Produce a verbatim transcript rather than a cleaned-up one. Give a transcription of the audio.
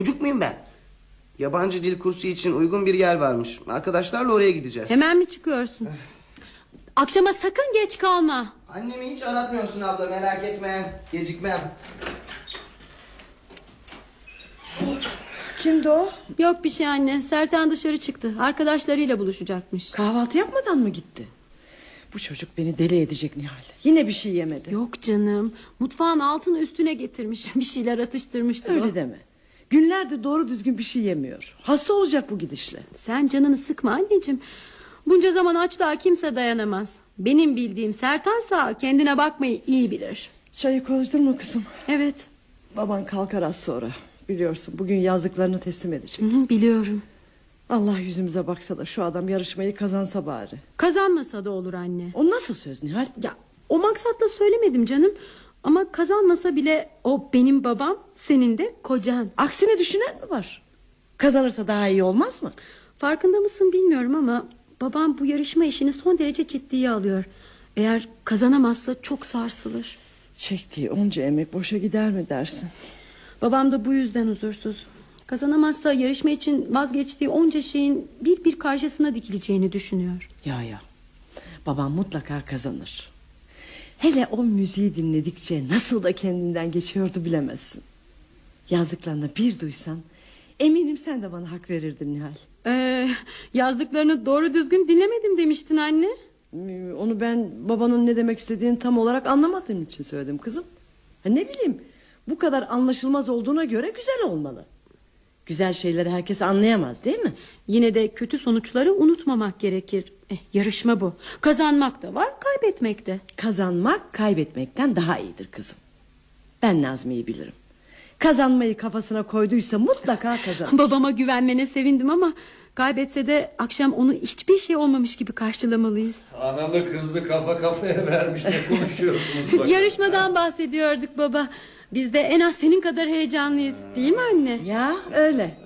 Çocuk muyum ben? Yabancı dil kursu için uygun bir yer varmış. Arkadaşlarla oraya gideceğiz. Hemen mi çıkıyorsun? Akşama sakın geç kalma. Annemi hiç aratmıyorsun abla, merak etme. Gecikmem. Kimdi o? Yok bir şey anne. Sertan dışarı çıktı. Arkadaşlarıyla buluşacakmış. Kahvaltı yapmadan mı gitti? Bu çocuk beni deli edecek Nihal. Yine bir şey yemedi. Yok canım. Mutfağın altını üstüne getirmiş. Bir şeyler atıştırmıştır Öyle o. deme. Günlerdir doğru düzgün bir şey yemiyor. Hasta olacak bu gidişle. Sen canını sıkma anneciğim. Bunca zaman açlığa kimse dayanamaz. Benim bildiğim Sertansa kendine bakmayı iyi bilir. Çayı koydun mu kızım? Evet. Baban kalkar az sonra. Biliyorsun bugün yazdıklarını teslim edecek. Hı hı, biliyorum. Allah yüzümüze baksa da şu adam yarışmayı kazansa bari. Kazanmasa da olur anne. O nasıl söz Nihal? Ya o maksatla söylemedim canım. Ama kazanmasa bile o benim babam, senin de kocan. Aksine düşünen mi var? Kazanırsa daha iyi olmaz mı? Farkında mısın bilmiyorum ama babam bu yarışma işini son derece ciddiye alıyor. Eğer kazanamazsa çok sarsılır. Çektiği onca emek boşa gider mi dersin? Babam da bu yüzden huzursuz. Kazanamazsa yarışma için vazgeçtiği onca şeyin bir bir karşısına dikileceğini düşünüyor. Ya ya, babam mutlaka kazanır. Hele o müziği dinledikçe nasıl da kendinden geçiyordu bilemezsin. Yazdıklarını bir duysan eminim sen de bana hak verirdin Nihal. Ee, yazdıklarını doğru düzgün dinlemedim demiştin anne. Onu ben babanın ne demek istediğini tam olarak anlamadığım için söyledim kızım. Ha, ne bileyim, bu kadar anlaşılmaz olduğuna göre güzel olmalı. Güzel şeyleri herkes anlayamaz değil mi? Yine de kötü sonuçları unutmamak gerekir. Eh, yarışma bu. Kazanmak da var, kaybetmek de. Kazanmak kaybetmekten daha iyidir kızım. Ben Nazmi'yi bilirim. Kazanmayı kafasına koyduysa mutlaka kazanır. Babama güvenmene sevindim ama kaybetse de akşam onu hiçbir şey olmamış gibi karşılamalıyız. Analı kızlı kafa kafaya vermiş, ne konuşuyorsunuz bakın? Yarışmadan bahsediyorduk baba. Biz de en az senin kadar heyecanlıyız, değil mi anne? Ya öyle.